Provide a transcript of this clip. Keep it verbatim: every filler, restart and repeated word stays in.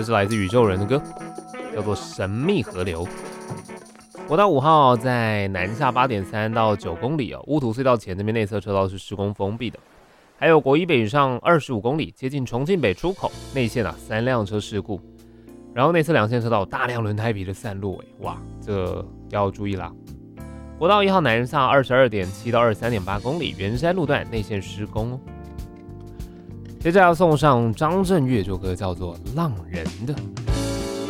这是来自宇宙人的歌，叫做《神秘河流》。国道五号在南下八点三到九公里哦，乌土隧道前这边内侧车道是施工封闭的。还有国一北上二十五公里，接近重庆北出口内线啊，三辆车事故。然后内侧两线车道大量轮胎皮的散落，哇，这要注意啦。国道一号南下二十二点七到二十三点八公里，圆山路段内线施工哦。接着要送上张震岳这首歌，叫做《浪人的》。